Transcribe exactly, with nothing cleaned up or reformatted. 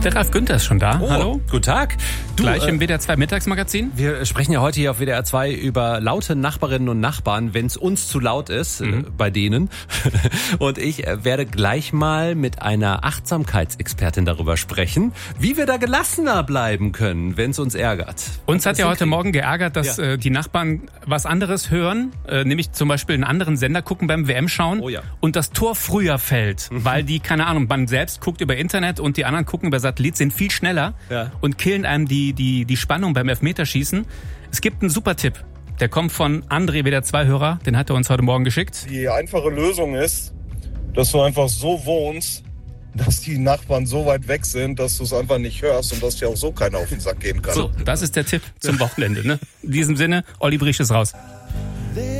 Der Ralf Günther ist schon da. Oh, hallo. Guten Tag. Du, Gleich äh, im W D R zwei Mittagsmagazin. Wir sprechen ja heute hier auf W D R zwei über laute Nachbarinnen und Nachbarn, wenn es uns zu laut ist, mhm. äh, bei denen. Und ich äh, werde gleich mal mit einer Achtsamkeitsexpertin darüber sprechen, wie wir da gelassener bleiben können, wenn es uns ärgert. Uns hat ja heute Morgen geärgert, dass ja. äh, die Nachbarn was anderes hören, äh, nämlich zum Beispiel einen anderen Sender gucken beim W M-Schauen oh ja. und das Tor früher fällt, mhm. weil die, keine Ahnung, man selbst guckt über Internet und die anderen gucken über Satellit, sind viel schneller ja. und killen einem die, die, die Spannung beim Elfmeterschießen. Es gibt einen super Tipp. Der kommt von André, W D R zwei Hörer, den hat er uns heute Morgen geschickt. Die einfache Lösung ist, dass du einfach so wohnst, dass die Nachbarn so weit weg sind, dass du es einfach nicht hörst und dass dir auch so keiner auf den Sack gehen kann. So, das ist der Tipp zum Wochenende. Ne? In diesem Sinne, Olli Briesch ist raus.